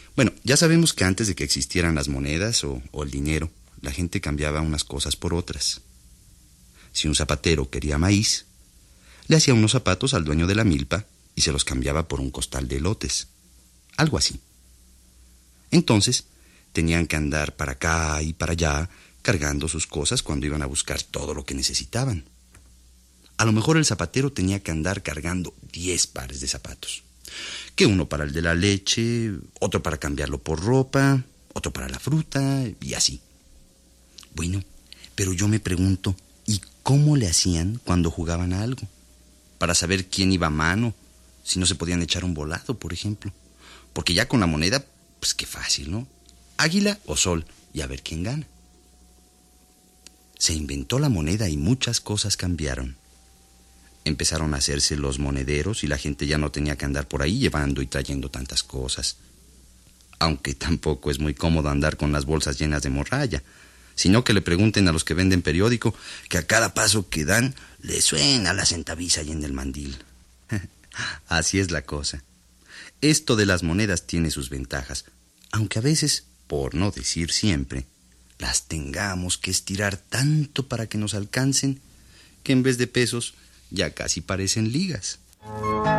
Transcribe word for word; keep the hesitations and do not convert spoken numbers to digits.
Bueno, ya sabemos que antes de que existieran las monedas o, o el dinero, la gente cambiaba unas cosas por otras. Si un zapatero quería maíz, le hacía unos zapatos al dueño de la milpa y se los cambiaba por un costal de elotes. Algo así. Entonces, tenían que andar para acá y para allá, cargando sus cosas cuando iban a buscar todo lo que necesitaban. A lo mejor el zapatero tenía que andar cargando diez pares de zapatos. Que uno para el de la leche, otro para cambiarlo por ropa, otro para la fruta y así. Bueno, pero yo me pregunto, ¿y cómo le hacían cuando jugaban a algo? Para saber quién iba a mano, si no se podían echar un volado, por ejemplo. Porque ya con la moneda, pues qué fácil, ¿no? Águila o sol, y a ver quién gana. Se inventó la moneda y muchas cosas cambiaron. Empezaron a hacerse los monederos y la gente ya no tenía que andar por ahí llevando y trayendo tantas cosas. Aunque tampoco es muy cómodo andar con las bolsas llenas de morralla, sino que le pregunten a los que venden periódico, que a cada paso que dan le suena la centaviza ahí en el mandil. Así es la cosa. Esto de las monedas tiene sus ventajas, aunque a veces, por no decir siempre, las tengamos que estirar tanto para que nos alcancen, que en vez de pesos ya casi parecen ligas.